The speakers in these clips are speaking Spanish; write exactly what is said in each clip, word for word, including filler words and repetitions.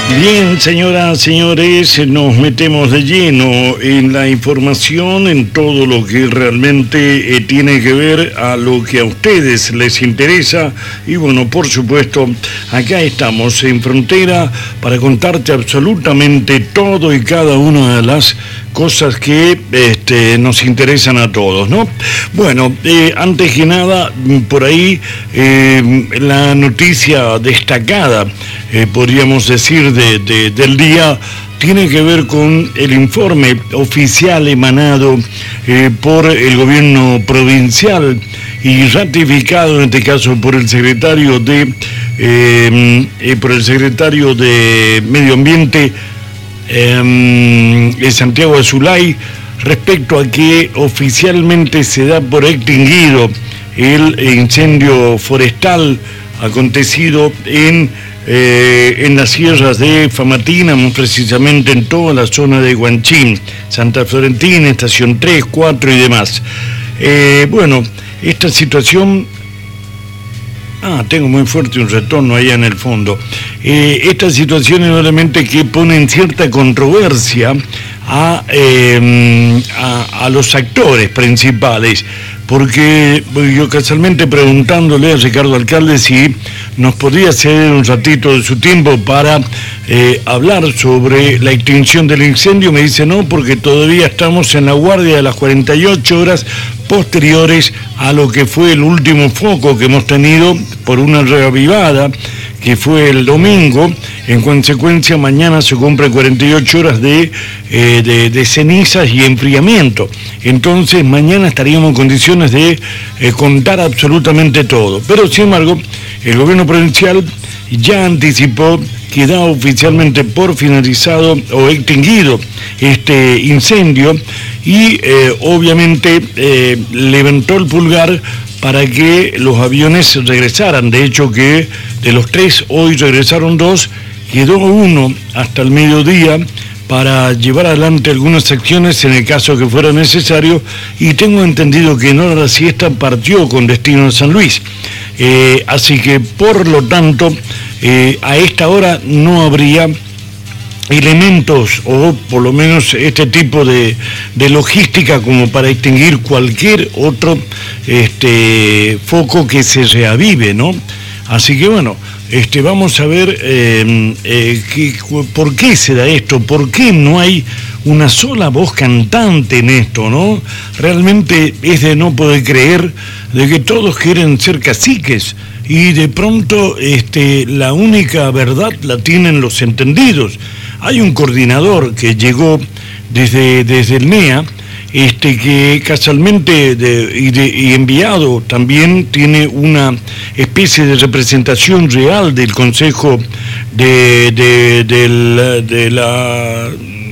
Bien, señoras, señores, nos metemos de lleno en la información, en todo lo que realmente eh, tiene que ver a lo que a ustedes les interesa. Y bueno, por supuesto, acá estamos en Frontera para contarte absolutamente todo y cada una de las cosas que este, nos interesan a todos, ¿no? Bueno, eh, antes que nada, por ahí eh, la noticia destacada, eh, podríamos decir, de, de, del día, tiene que ver con el informe oficial emanado eh, por el gobierno provincial y ratificado en este caso por el secretario de eh, eh, por el secretario de Medio Ambiente, Eh, Santiago Azulay, respecto a que oficialmente se da por extinguido el incendio forestal acontecido en, eh, en las sierras de Famatina, más precisamente en toda la zona de Guanchín, Santa Florentina, Estación tres, cuatro y demás. Eh, bueno, esta situación... Ah, tengo muy fuerte un retorno allá en el fondo. Eh, esta situación es realmente que pone en cierta controversia a, eh, a, a los actores principales, porque yo casualmente preguntándole a Ricardo Alcalde si nos podía ceder un ratito de su tiempo para eh, hablar sobre la extinción del incendio, me dice no, porque todavía estamos en la guardia de las cuarenta y ocho horas posteriores a lo que fue el último foco que hemos tenido por una reavivada, que fue el domingo. En consecuencia, mañana se cumplen cuarenta y ocho horas de, eh, de, de cenizas y enfriamiento. Entonces, mañana estaríamos en condiciones de eh, contar absolutamente todo. Pero, sin embargo, el gobierno provincial ya anticipó que da oficialmente por finalizado o extinguido este incendio y eh, obviamente eh, levantó el pulgar para que los aviones regresaran. De hecho que de los tres hoy regresaron dos, quedó uno hasta el mediodía para llevar adelante algunas acciones en el caso que fuera necesario, y tengo entendido que en hora de la siesta partió con destino a San Luis. Eh, así que por lo tanto eh, a esta hora no habría elementos o por lo menos este tipo de, de logística como para extinguir cualquier otro este, foco que se reavive, ¿no? Así que bueno, este, vamos a ver eh, eh, que, por qué se da esto, por qué no hay una sola voz cantante en esto, ¿no? Realmente es de no poder creer de que todos quieren ser caciques y de pronto este, la única verdad la tienen los entendidos. Hay un coordinador que llegó desde, desde el N E A, este, que casualmente de, y, de, y enviado también tiene una especie de representación real del Consejo de, de, de, la, de, la,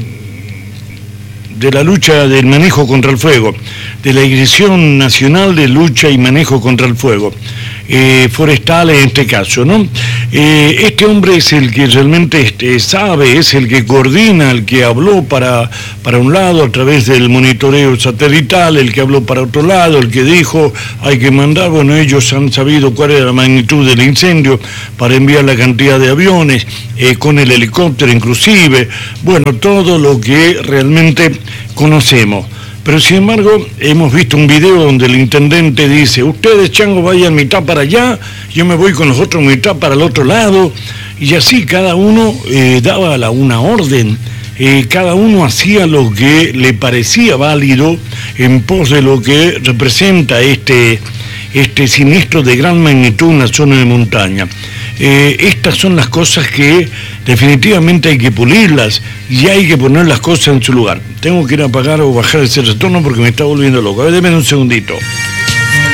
de la lucha del manejo contra el fuego, de la Dirección Nacional de Lucha y Manejo contra el Fuego. Eh, forestal en este caso, ¿no? Eh, este hombre es el que realmente este, sabe, es el que coordina, el que habló para, para un lado a través del monitoreo satelital, el que habló para otro lado, el que dijo hay que mandar, bueno, ellos han sabido cuál era la magnitud del incendio para enviar la cantidad de aviones, eh, con el helicóptero inclusive, bueno, todo lo que realmente conocemos. Pero sin embargo, hemos visto un video donde el intendente dice, ustedes, chango, vayan mitad para allá, yo me voy con los otros mitad para el otro lado, y así cada uno eh, daba la, una orden, eh, cada uno hacía lo que le parecía válido en pos de lo que representa este, este siniestro de gran magnitud en la zona de montaña. Eh, estas son las cosas que definitivamente hay que pulirlas y hay que poner las cosas en su lugar. Tengo que ir a apagar o bajar ese retorno porque me está volviendo loco. A ver, denme un segundito.